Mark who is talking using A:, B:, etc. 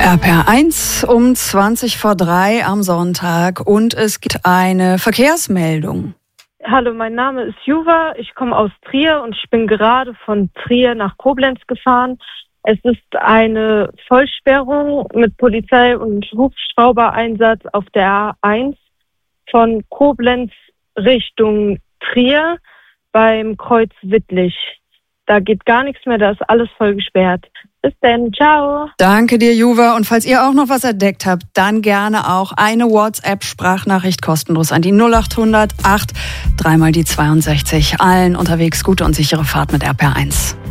A: RPR1 um 2:20 am Sonntag und es gibt eine Verkehrsmeldung.
B: Hallo, mein Name ist Juva, ich komme aus Trier und ich bin gerade von Trier nach Koblenz gefahren. Es ist eine Vollsperrung mit Polizei- und Hubschraubereinsatz auf der A1 von Koblenz Richtung Trier beim Kreuz Wittlich. Da geht gar nichts mehr, da ist alles voll gesperrt. Bis dann, ciao.
A: Danke dir, Juva. Und falls ihr auch noch was entdeckt habt, dann gerne auch eine WhatsApp-Sprachnachricht kostenlos an die 0800 8 3 mal die 62. Allen unterwegs gute und sichere Fahrt mit RPR1.